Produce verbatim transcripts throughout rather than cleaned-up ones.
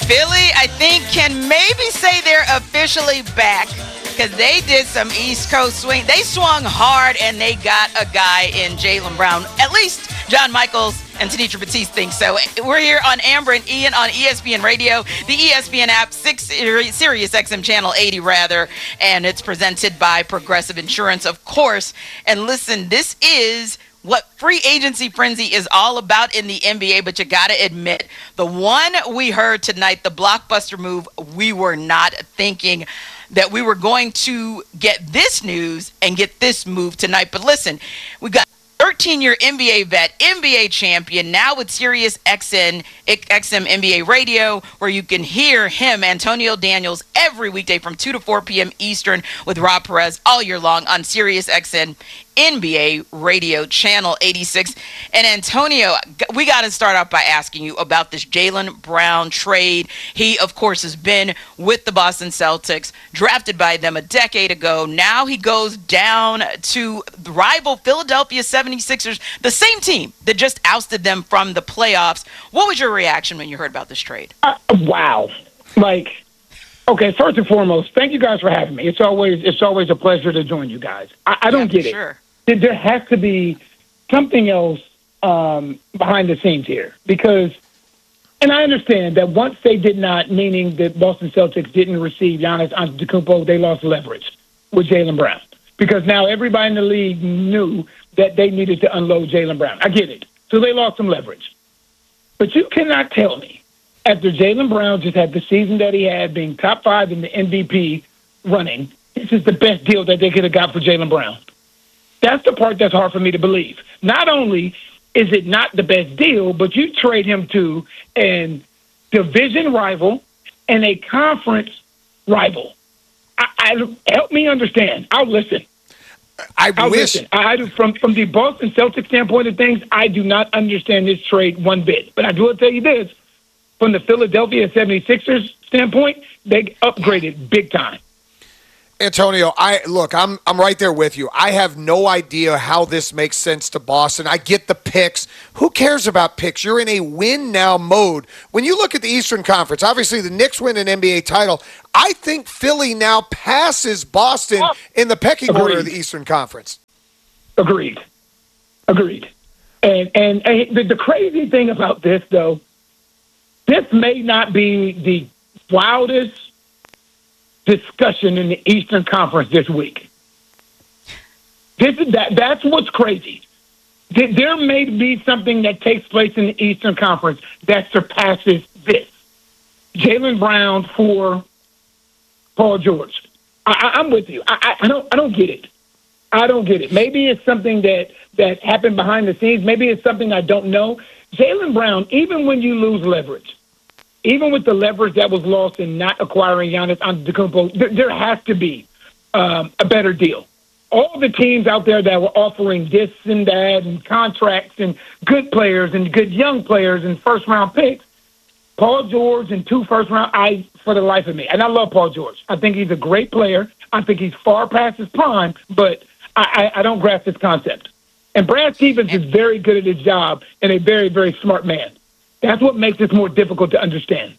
Philly, I think, can maybe say they're officially back because they did some East Coast swing. They swung hard, and they got a guy in Jaylen Brown. At least John Michaels and Tanisha Batiste think so. We're here on Amber and Ian on E S P N Radio, the E S P N app, six, Sirius X M Channel eighty, rather, and it's presented by Progressive Insurance, of course. And listen, this is what free agency frenzy is all about in the N B A, but you got to admit, the one we heard tonight, the blockbuster move, we were not thinking that we were going to get this news and get this move tonight. But listen, we got thirteen-year N B A vet, N B A champion, now with Sirius X M, X M N B A Radio, where you can hear him, Antonio Daniels, every weekday from two to four p.m. Eastern with Rob Perez all year long on Sirius X M N B A Radio, Channel eighty-six. And Antonio, we got to start off by asking you about this Jaylen Brown trade. He, of course, has been with the Boston Celtics, drafted by them a decade ago. Now he goes down to the rival Philadelphia seventy-sixers, the same team that just ousted them from the playoffs. What was your reaction when you heard about this trade? Uh, wow. Like, okay, first and foremost, thank you guys for having me. It's always it's always a pleasure to join you guys. I, I don't yeah, get it. Sure. There has to be something else um, behind the scenes here because, and I understand that once they did not, meaning that Boston Celtics didn't receive Giannis Antetokounmpo, they lost leverage with Jaylen Brown because now everybody in the league knew that they needed to unload Jaylen Brown. I get it. So they lost some leverage. But you cannot tell me after Jaylen Brown just had the season that he had, being top five in the M V P running, this is the best deal that they could have got for Jaylen Brown. That's the part that's hard for me to believe. Not only is it not the best deal, but you trade him to a division rival and a conference rival. I, I help me understand. I'll listen. I I'll wish listen. I do from from the Boston Celtics standpoint of things. I do not understand this trade one bit. But I do tell you this: from the Philadelphia seventy-sixers standpoint, they upgraded big time. Antonio, I look, I'm I'm right there with you. I have no idea how this makes sense to Boston. I get the picks. Who cares about picks? You're in a win now mode. When you look at the Eastern Conference, obviously the Knicks win an N B A title. I think Philly now passes Boston in the pecking Agreed. order of the Eastern Conference. Agreed. Agreed. And and, and the, the crazy thing about this, though, this may not be the wildest discussion in the Eastern Conference this week. This is that. That's what's crazy. There may be something that takes place in the Eastern Conference that surpasses this. Jaylen Brown for Paul George. I, I'm with you. I, I don't. I don't get it. I don't get it. Maybe it's something that that happened behind the scenes. Maybe it's something I don't know. Jaylen Brown. Even when you lose leverage. Even with the leverage that was lost in not acquiring Giannis Antetokounmpo, there, there has to be um, a better deal. All the teams out there that were offering this and that and contracts and good players and good young players and first-round picks, Paul George and two first-round, I, for the life of me, and I love Paul George. I think he's a great player. I think he's far past his prime, but I, I, I don't grasp this concept. And Brad Stevens is very good at his job and a very, very smart man. That's what makes this more difficult to understand.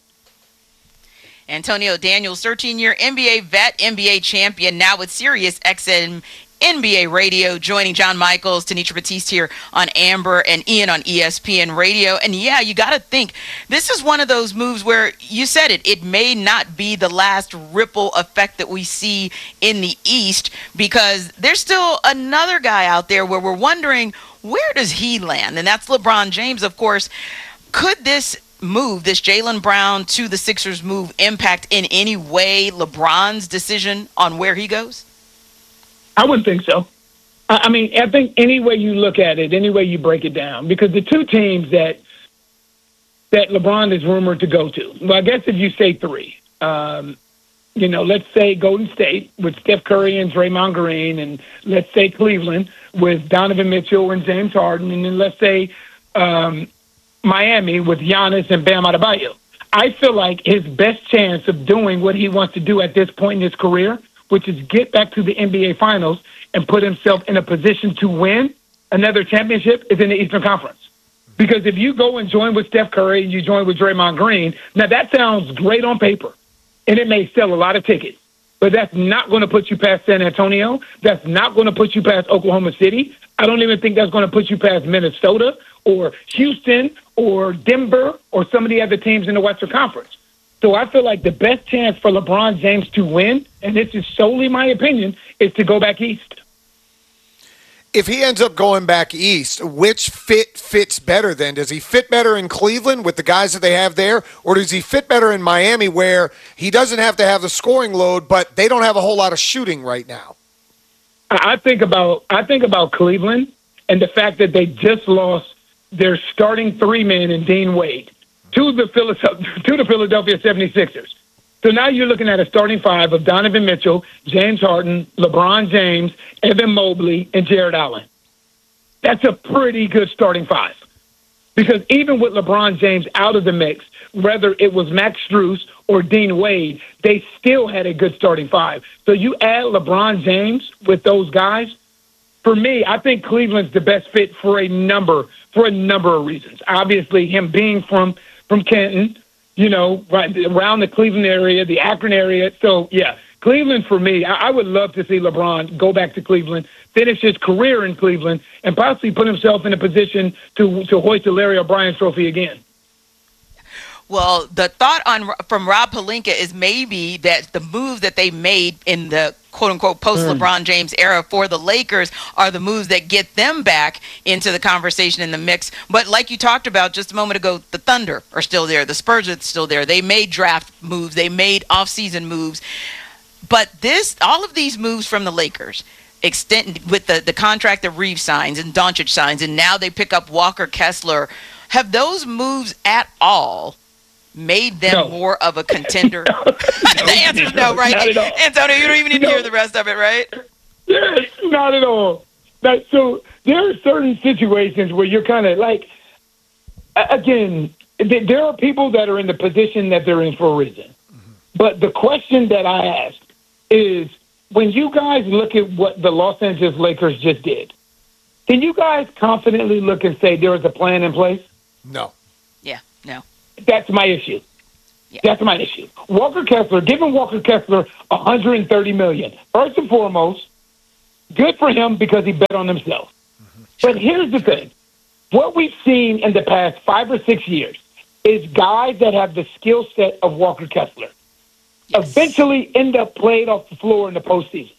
Antonio Daniels, thirteen-year N B A vet, N B A champion, now with Sirius X M N B A Radio, joining John Michaels, Tanisha Batiste here on Amber, and Ian on E S P N Radio. And yeah, you got to think, this is one of those moves where you said it, it may not be the last ripple effect that we see in the East, because there's still another guy out there where we're wondering, where does he land? And that's LeBron James, of course. Could this move, this Jaylen Brown to the Sixers move, impact in any way LeBron's decision on where he goes? I wouldn't think so. I mean, I think any way you look at it, any way you break it down, because the two teams that that LeBron is rumored to go to, well, I guess if you say three, um, you know, let's say Golden State with Steph Curry and Draymond Green, and let's say Cleveland with Donovan Mitchell and James Harden, and then let's say um, Miami with Giannis and Bam Adebayo. I feel like his best chance of doing what he wants to do at this point in his career, which is get back to the N B A Finals and put himself in a position to win another championship, is in the Eastern Conference. Because if you go and join with Steph Curry and you join with Draymond Green, now that sounds great on paper, and it may sell a lot of tickets. But that's not going to put you past San Antonio. That's not going to put you past Oklahoma City. I don't even think that's going to put you past Minnesota or Houston or Denver or some of the other teams in the Western Conference. So I feel like the best chance for LeBron James to win, and this is solely my opinion, is to go back east. If he ends up going back east, which fit fits better then? Does he fit better in Cleveland with the guys that they have there, or does he fit better in Miami where he doesn't have to have the scoring load, but they don't have a whole lot of shooting right now? I think about I think about Cleveland and the fact that they just lost their starting three men in Dean Wade to the Philadelphia, to the Philadelphia seventy-sixers. So now you're looking at a starting five of Donovan Mitchell, James Harden, LeBron James, Evan Mobley, and Jared Allen. That's a pretty good starting five. Because even with LeBron James out of the mix, whether it was Max Strus or Dean Wade, they still had a good starting five. So you add LeBron James with those guys, for me, I think Cleveland's the best fit for a number for a number of reasons. Obviously, him being from from Canton, you know, right around the Cleveland area, the Akron area. So, yeah, Cleveland for me, I, I would love to see LeBron go back to Cleveland, finish his career in Cleveland, and possibly put himself in a position to, to hoist the Larry O'Brien trophy again. Well, the thought on from Rob Pelinka is maybe that the move that they made in the quote-unquote post-LeBron James era for the Lakers are the moves that get them back into the conversation in the mix. But like you talked about just a moment ago, the Thunder are still there. The Spurs are still there. They made draft moves. They made off-season moves. But this, all of these moves from the Lakers, extend with the, the contract that Reeves signs and Doncic signs, and now they pick up Walker Kessler, have those moves at all made them no. more of a contender? no, The answer is no, right? Antonio, you don't even need to no. hear the rest of it, right? Yes, not at all. That, so there are certain situations where you're kind of like, again, th- there are people that are in the position that they're in for a reason. Mm-hmm. But the question that I ask is, when you guys look at what the Los Angeles Lakers just did, can you guys confidently look and say there was a plan in place? No. Yeah, no. That's my issue. Yeah. That's my issue. Walker Kessler, giving Walker Kessler one hundred thirty million dollars. First and foremost, good for him because he bet on himself. Mm-hmm. But here's the thing. What we've seen in the past five or six years is guys that have the skill set of Walker Kessler yes. eventually end up playing off the floor in the postseason.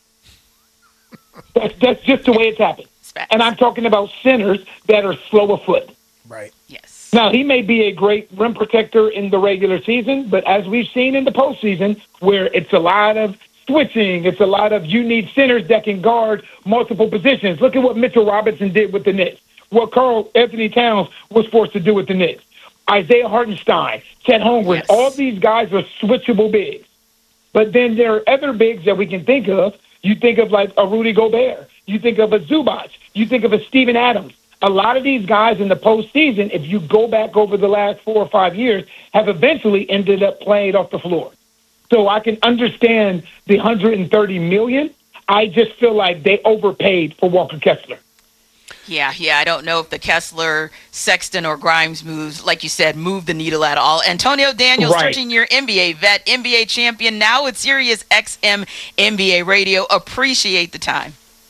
That's, that's just the way it's happened. And I'm talking about centers that are slow of foot. Right. Yes. Now, he may be a great rim protector in the regular season, but as we've seen in the postseason, where it's a lot of switching, it's a lot of you need centers that can guard multiple positions. Look at what Mitchell Robinson did with the Knicks, what Karl Anthony Towns was forced to do with the Knicks. Isaiah Hartenstein, Chet Holmgren, yes. all these guys are switchable bigs. But then there are other bigs that we can think of. You think of like a Rudy Gobert. You think of a Zubac. You think of a Steven Adams. A lot of these guys in the postseason, if you go back over the last four or five years, have eventually ended up playing off the floor. So I can understand the one hundred thirty million dollars. I just feel like they overpaid for Walker Kessler. Yeah, yeah. I don't know if the Kessler, Sexton, or Grimes moves, like you said, move the needle at all. Antonio Daniels, right. thirteen-year N B A vet, N B A champion, now with Sirius X M N B A Radio. Appreciate the time.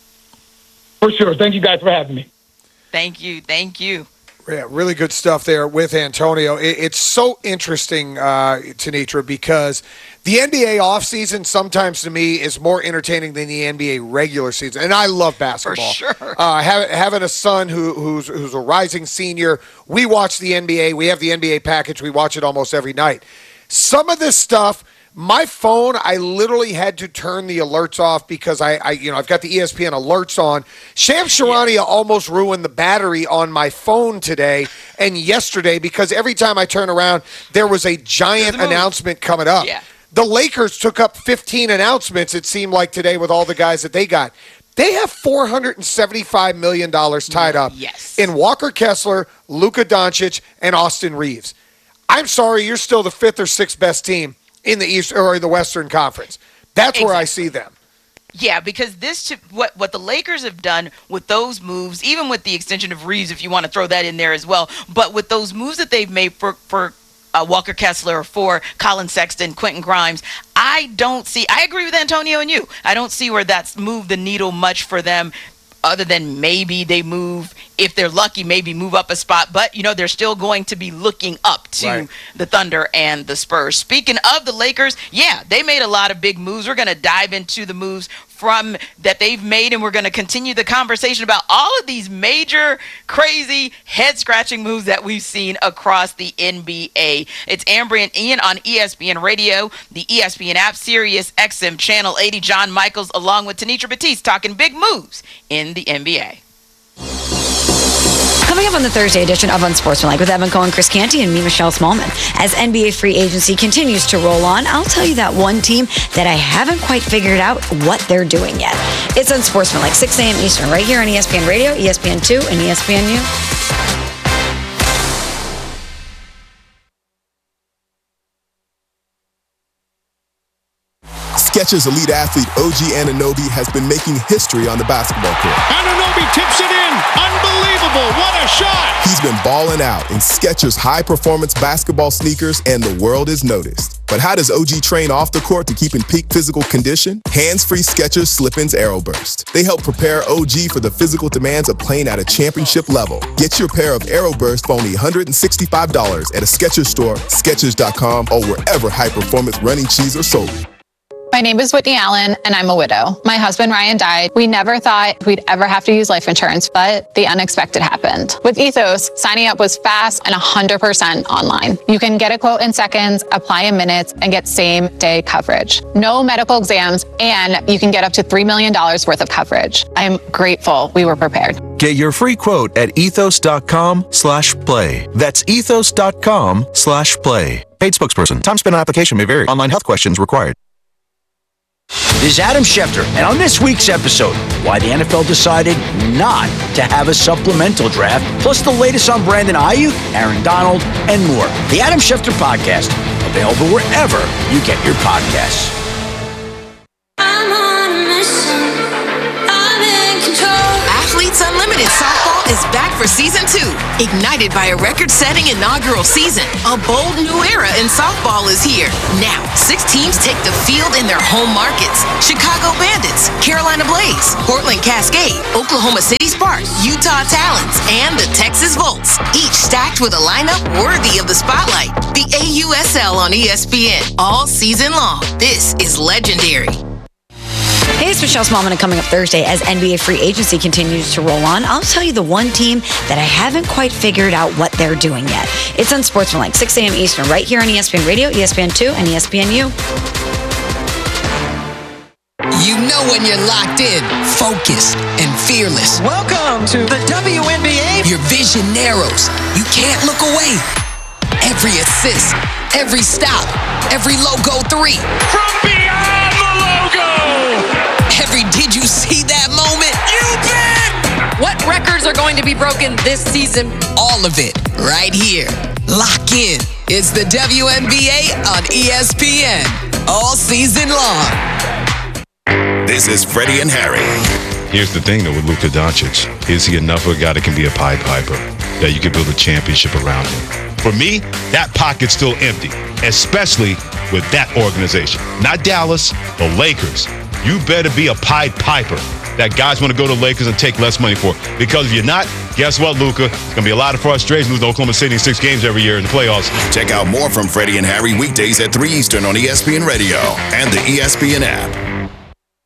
For sure. Thank you guys for having me. Thank you. Thank you. Yeah, really good stuff there with Antonio. It, it's so interesting, uh, Tenitra, because the N B A offseason sometimes to me is more entertaining than the N B A regular season. And I love basketball. For sure. Uh, have, having a son who, who's, who's a rising senior, we watch the N B A. We have the N B A package. We watch it almost every night. Some of this stuff, my phone, I literally had to turn the alerts off because I, I you know, I've got the E S P N alerts on. Shams Charania yeah. almost ruined the battery on my phone today and yesterday because every time I turn around, there was a giant announcement coming up. Yeah. The Lakers took up fifteen announcements, it seemed like today, with all the guys that they got. They have four hundred seventy-five million dollars tied up yes. in Walker Kessler, Luka Doncic, and Austin Reeves. I'm sorry, you're still the fifth or sixth best team in the East or the Western Conference. That's exactly. where I see them. Yeah, because this what what the Lakers have done with those moves, even with the extension of Reeves, if you want to throw that in there as well, but with those moves that they've made for for uh, Walker Kessler, for Colin Sexton, Quentin Grimes, I don't see. I agree with Antonio and you. I don't see where that's moved the needle much for them. Other than maybe they move, if they're lucky, maybe move up a spot. But, you know, they're still going to be looking up to right. the Thunder and the Spurs. Speaking of the Lakers, yeah, they made a lot of big moves. We're going to dive into the moves from that they've made, and we're going to continue the conversation about all of these major, crazy, head-scratching moves that we've seen across the N B A. It's Amber and Ian on E S P N Radio, the E S P N app, Sirius X M Channel eighty. John Michaels along with Tanitra Batiste talking big moves in the N B A. Coming up on the Thursday edition of Unsportsmanlike with Evan Cohen, Chris Canty, and me, Michelle Smallman. As N B A free agency continues to roll on, I'll tell you that one team that I haven't quite figured out what they're doing yet. It's Unsportsmanlike, six a.m. Eastern, right here on E S P N Radio, E S P N two, and E S P N U. Skechers elite athlete O G Anunoby has been making history on the basketball court. Anunoby tips it in. Unbelievable. What a shot. He's been balling out in Skechers high-performance basketball sneakers, and the world is noticed. But how does O G train off the court to keep in peak physical condition? Hands-free Skechers Slip-ins Aeroburst. They help prepare O G for the physical demands of playing at a championship level. Get your pair of Aeroburst for only one hundred sixty-five dollars at a Skechers store, Skechers dot com, or wherever high-performance running shoes are sold. My name is Whitney Allen, and I'm a widow. My husband, Ryan, died. We never thought we'd ever have to use life insurance, but the unexpected happened. With Ethos, signing up was fast and one hundred percent online. You can get a quote in seconds, apply in minutes, and get same-day coverage. No medical exams, and you can get up to three million dollars worth of coverage. I'm grateful we were prepared. Get your free quote at ethos.com slash play. That's ethos.com slash play. Paid spokesperson. Time spent on application may vary. Online health questions required. This is Adam Schefter, and on this week's episode, why the N F L decided not to have a supplemental draft, plus the latest on Brandon Ayuk, Aaron Donald, and more. The Adam Schefter Podcast, available wherever you get your podcasts. I'm on a mission. I'm in control. Athletes Unlimited Softball is back for season two. Ignited by a record-setting inaugural season, a bold new era in softball is here. Now, six teams take the field in their home markets. Chicago Bandits, Carolina Blaze, Portland Cascade, Oklahoma City Sparks, Utah Talons, and the Texas Volts. Each stacked with a lineup worthy of the spotlight. The A U S L on E S P N all season long. This is legendary. Hey, it's Michelle Smallman, and coming up Thursday as N B A free agency continues to roll on, I'll tell you the one team that I haven't quite figured out what they're doing yet. It's Unsportsmanlike, six a.m. Eastern, right here on E S P N Radio, E S P N two, and E S P N U. You know when you're locked in, focused, and fearless. Welcome to the W N B A. Your vision narrows. You can't look away. Every assist, every stop, every logo three. From beyond the logo! Every did you see that moment? You bet! What records are going to be broken this season? All of it, right here. Lock in. It's the W N B A on E S P N. All season long. This is Freddie and Harry. Here's the thing, though, with Luka Doncic. Is he enough of a guy that can be a Pied Piper, that you can build a championship around him? For me, that pocket's still empty, especially with that organization. Not Dallas, the Lakers. You better be a Pied Piper that guys want to go to Lakers and take less money for. Because if you're not, guess what, Luka? It's going to be a lot of frustration losing Oklahoma City in six games every year in the playoffs. Check out more from Freddie and Harry weekdays at three Eastern on E S P N Radio and the E S P N app.